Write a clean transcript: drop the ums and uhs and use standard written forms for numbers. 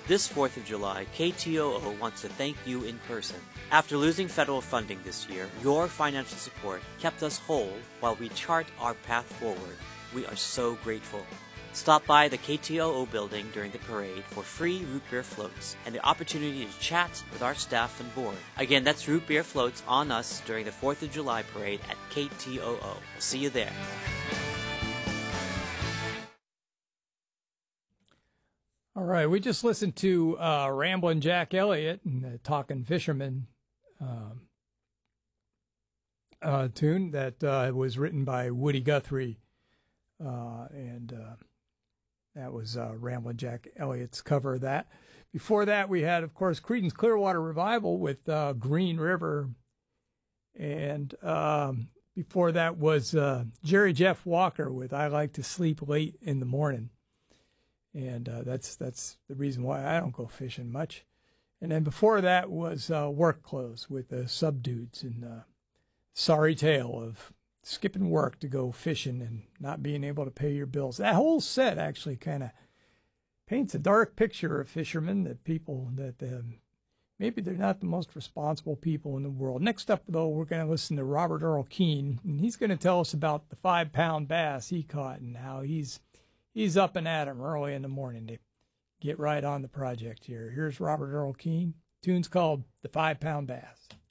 This 4th of July, KTOO wants to thank you in person. After losing federal funding this year, your financial support kept us whole while we chart our path forward. We are so grateful. Stop by the KTOO building during the parade for free root beer floats and the opportunity to chat with our staff and board. Again, that's root beer floats on us during the 4th of July parade at KTOO. We'll see you there. All right, we just listened to Ramblin' Jack Elliott and the Talking Fisherman tune that was written by Woody Guthrie, and that was Ramblin' Jack Elliott's cover of that. Before that, we had, of course, Creedence Clearwater Revival with Green River, and before that was Jerry Jeff Walker with I Like to Sleep Late in the Morning. And that's the reason why I don't go fishing much. And then before that was Work Clothes with the Subdudes and Sorry Tale of skipping work to go fishing and not being able to pay your bills. That whole set actually kind of paints a dark picture of fishermen, that people that maybe they're not the most responsible people in the world. Next up, though, we're going to listen to Robert Earl Keen, and he's going to tell us about the 5-pound bass he caught and how he's up and at 'em early in the morning to get right on the project here. Here's Robert Earl Keen. Tune's called The 5-Pound Bass.